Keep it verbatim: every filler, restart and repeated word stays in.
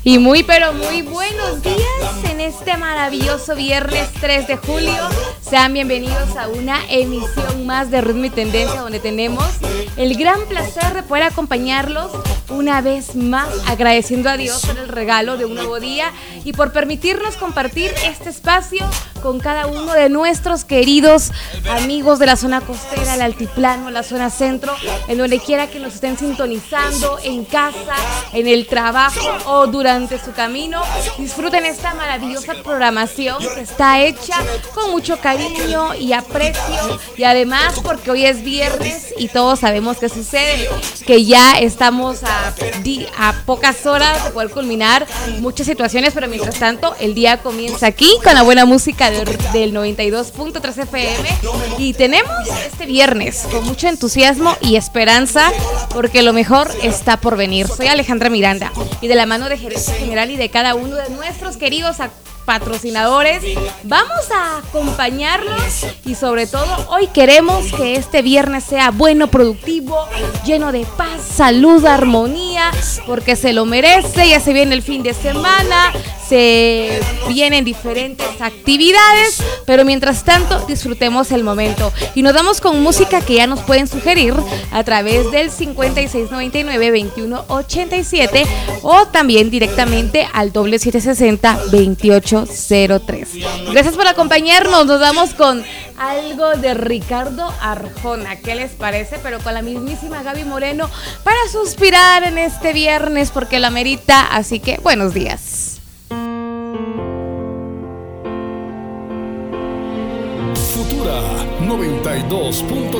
Y muy pero muy buenos días en este maravilloso viernes tres de julio. Sean bienvenidos a una emisión más de Ritmo y Tendencia, donde tenemos el gran placer de poder acompañarlos una vez más, agradeciendo a Dios por el regalo de un nuevo día y por permitirnos compartir este espacio con cada uno de nuestros queridos amigos de la zona costera, el altiplano, la zona centro, en donde quiera que nos estén sintonizando, en casa, en el trabajo o durante su camino. Disfruten esta maravillosa programación que está hecha con mucho cariño y aprecio, y además porque hoy es viernes y todos sabemos qué sucede, que ya estamos a, a pocas horas de poder culminar muchas situaciones, pero mientras tanto el día comienza aquí con la buena música de, del noventa y dos punto tres F M, y tenemos este viernes con mucho entusiasmo y esperanza porque lo mejor está por venir. Soy Alejandra Miranda y de la mano de Gerente General y de cada uno de nuestros queridos patrocinadores vamos a acompañarlos, y sobre todo hoy queremos que este viernes sea bueno, productivo, lleno de paz, salud, armonía, porque se lo merece. Ya se viene el fin de semana, se vienen diferentes actividades, pero mientras tanto disfrutemos el momento y nos damos con música que ya nos pueden sugerir a través del cincuenta y seis noventa y nueve veintiuno ochenta y siete o también directamente al doble siete sesenta veintiocho cero tres. Gracias por acompañarnos. Nos damos con algo de Ricardo Arjona, ¿qué les parece? Pero con la mismísima Gaby Moreno para suspirar en este viernes porque la merita, así que buenos días. Futura noventa y dos punto